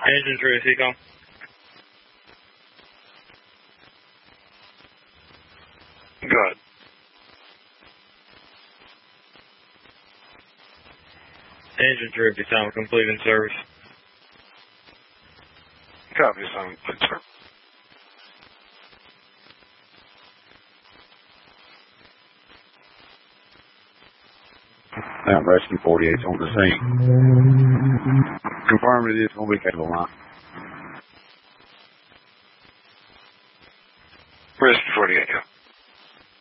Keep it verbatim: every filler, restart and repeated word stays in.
Engine three, Seacom. Good. Engine three, be sound complete in service. Copy, sound complete, sir. Now, Rescue forty-eight's on the scene. Confirm it is going to be cable line. Rescue forty-eight, yeah.